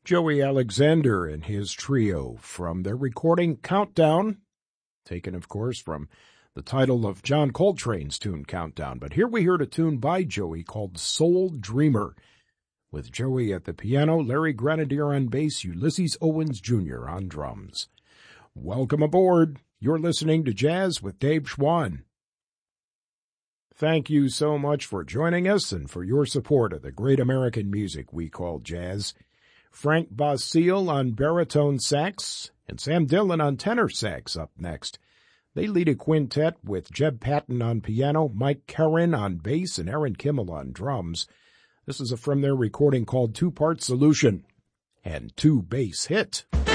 Joey Alexander and his trio from their recording Countdown, taken, of course, from the title of John Coltrane's tune Countdown. But here we heard a tune by Joey called Soul Dreamer, with Joey at the piano, Larry Grenadier on bass, Ulysses Owens Jr. on drums. Welcome aboard. You're listening to Jazz with Dave Schwann. Thank you so much for joining us and for your support of the great American music we call jazz. Frank Basile on baritone sax and Sam Dillon on tenor sax up next. They lead a quintet with Jeb Patton on piano, Mike Kerrin on bass, and Aaron Kimmel on drums. This is from their recording called Two-Part Solution and Two Bass Hit.